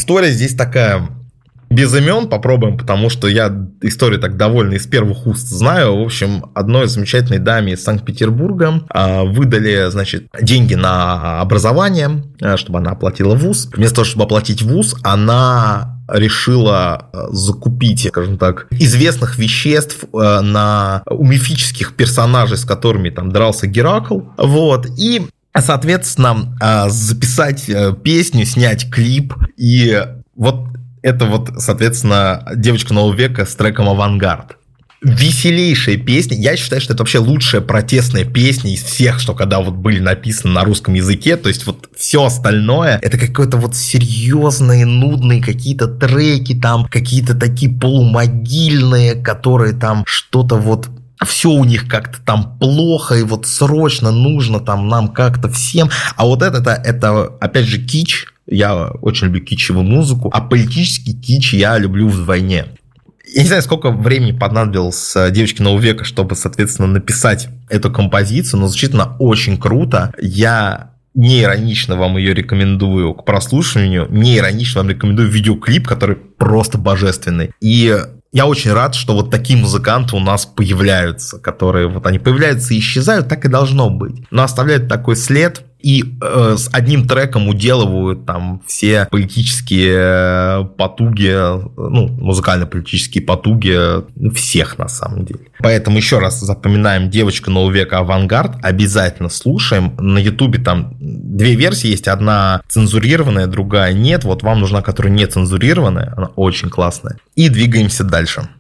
История здесь такая... Без имен попробуем, потому что я историю так довольно из первых уст знаю. В общем, одной замечательной даме из Санкт-Петербурга выдали, значит, деньги на образование, чтобы она оплатила вуз. Вместо того, чтобы оплатить вуз, она решила закупить, скажем так, известных веществ у мифических персонажей, с которыми там дрался Геракл. Вот. И, соответственно, записать песню, снять клип. И вот это вот, соответственно, «Девочка нового века» с треком «Авангард». Веселейшая песня. Я считаю, что это вообще лучшая протестная песня из всех, что когда вот были написаны на русском языке. То есть вот все остальное это какое-то вот серьезные, нудные какие-то треки, там какие-то такие полумогильные, которые там что-то вот... Все у них как-то там плохо, и вот срочно нужно там нам как-то всем. А вот это опять же кич. Я очень люблю кичевую музыку, а политический кич я люблю вдвойне. Я не знаю, сколько времени понадобилось «Девочке нового века», чтобы, соответственно, написать эту композицию, но звучит она очень круто. Я не иронично вам ее рекомендую к прослушиванию, не иронично вам рекомендую видеоклип, который просто божественный. И я очень рад, что вот такие музыканты у нас появляются, которые вот они появляются и исчезают, так и должно быть. Но оставляют такой след и с одним треком уделывают там все политические потуги, ну, музыкально-политические потуги всех на самом деле. Поэтому еще раз запоминаем «Девочка нового века», «Авангард», обязательно слушаем. На Ютубе там две версии есть, одна цензурированная, другая нет. Вот вам нужна, которая не цензурированная, она очень классная. И двигаемся дальше.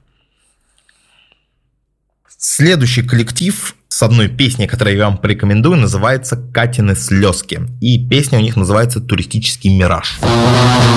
Следующий коллектив с одной песней, которую я вам порекомендую, называется «Катины слезки». И песня у них называется «Туристический мираж».